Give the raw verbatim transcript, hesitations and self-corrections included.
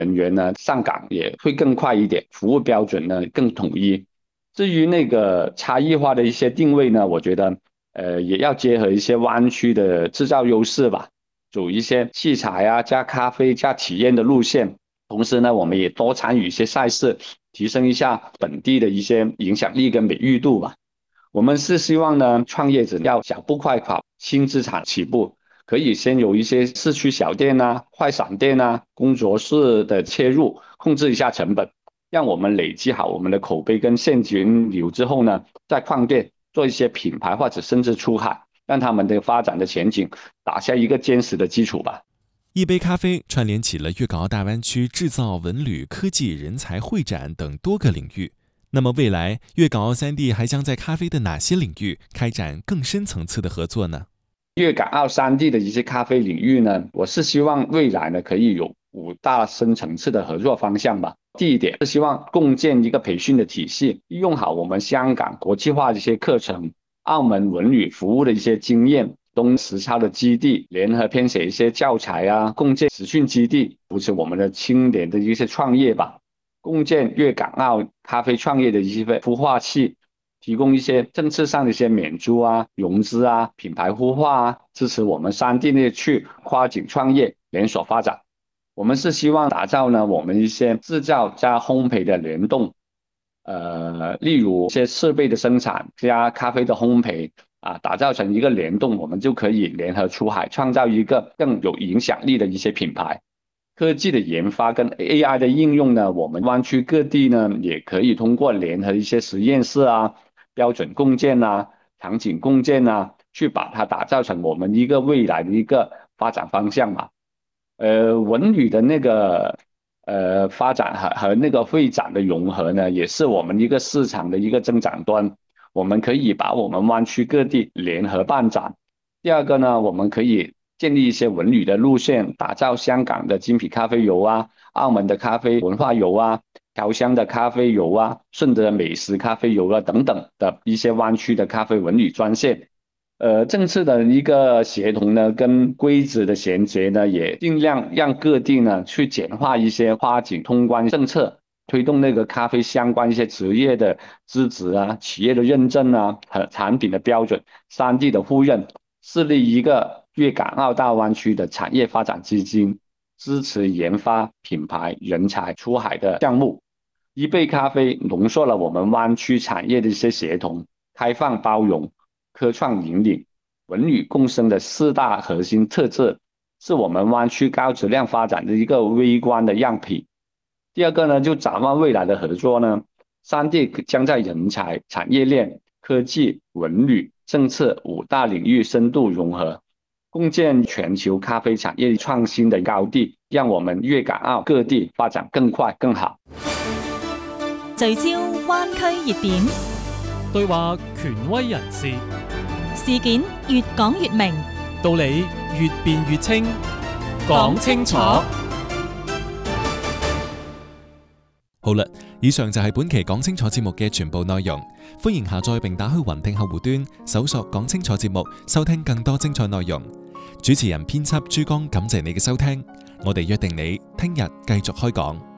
人员呢上岗也会更快一点，服务标准呢更统一。至于那个差异化的一些定位呢，我觉得呃也要结合一些湾区的制造优势吧，走一些器材啊加咖啡加体验的路线。同时呢，我们也多参与一些赛事，提升一下本地的一些影响力跟美誉度吧。我们是希望呢，创业者要小步快跑，轻资产起步，可以先有一些市区小店啊、快闪店啊、工作室的切入，控制一下成本，让我们累积好我们的口碑跟现金流之后呢，再创店做一些品牌或者甚至出海，让他们的发展的前景打下一个坚实的基础吧。 一杯咖啡串联起了粤港澳大湾区制造、文旅、科技、人才会展等多个领域。那么未来粤港澳三地还将在咖啡的哪些领域开展更深层次的合作呢？ 粤港澳三地的一些咖啡领域呢，我是希望未来呢可以有五大深层次的合作方向吧。第一点是希望共建一个培训的体系，利用好我们香港国际化的一些课程、澳门文旅服务的一些经验、东实操的基地，联合编写一些教材啊，共建实训基地，扶持我们的青年的一些创业吧。共建粤港澳咖啡创业的一些孵化器，提供一些政策上的一些免租啊、融资啊、品牌孵化啊，支持我们三地内去跨境创业、连锁发展。我们是希望打造呢，我们一些制造加烘焙的联动，呃，例如一些设备的生产加咖啡的烘焙啊，打造成一个联动，我们就可以联合出海，创造一个更有影响力的一些品牌。科技的研发跟 A I 的应用呢，我们湾区各地呢也可以通过联合一些实验室啊、标准共建啊、场景共建啊，去把它打造成我们一个未来的一个发展方向嘛。呃，文旅的那个呃发展和和那个会展的融合呢，也是我们一个市场的一个增长端。我们可以把我们湾区各地联合办展。第二个呢，我们可以建立一些文旅的路线，打造香港的精品咖啡游啊，澳门的咖啡文化游啊，调香的咖啡游啊，顺德美食咖啡游啊等等的一些湾区的咖啡文旅专线。呃，政策的一个协同呢，跟规则的衔接呢，也尽量让各地呢去简化一些跨境通关政策，推动那个咖啡相关一些职业的资质啊、企业的认证啊和产品的标准、三地的互认，设立一个粤港澳大湾区的产业发展基金，支持研发、品牌、人才出海的项目。一杯咖啡浓缩了我们湾区产业的一些协同、开放包容、科创引领、文旅共生的四大核心特质，是我们湾区高质量发展的一个微观的样品。第二个呢，就展望未来的合作呢，三地将在人才、产业链、科技、文旅、政策五大领域深度融合，共建全球咖啡产业创新的高地，让我们粤港澳各地发展更快更好。 聚焦灣區熱點， 對話權威人士， 事件越講越明， 道理越辯越清，講清楚。 好啦，以上就係本期講清楚節目嘅全部內容。歡迎下載並打開雲聽客戶端，搜索講清楚節目，收聽更多精彩內容。主持人編輯珠江，感謝你嘅收聽，我哋約定你聽日繼續開講。